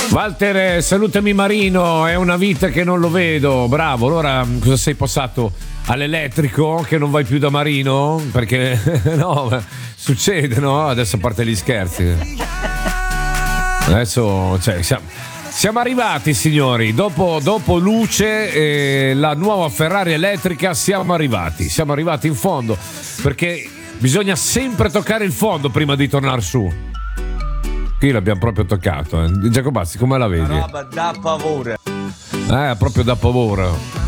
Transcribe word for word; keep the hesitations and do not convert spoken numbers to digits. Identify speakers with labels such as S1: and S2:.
S1: Walter, salutami Marino, è una vita che non lo vedo. Bravo, allora cosa sei passato all'elettrico che non vai più da Marino? Perché no, succede, no? Adesso a parte gli scherzi. Adesso, cioè, siamo, siamo arrivati, signori. Dopo, dopo Luce e la nuova Ferrari elettrica, siamo arrivati. Siamo arrivati in fondo. Perché bisogna sempre toccare il fondo prima di tornare su. Qui l'abbiamo proprio toccato, eh. Giacobazzi, come la vedi?
S2: Una roba da pavore.
S1: Eh, proprio da pavore.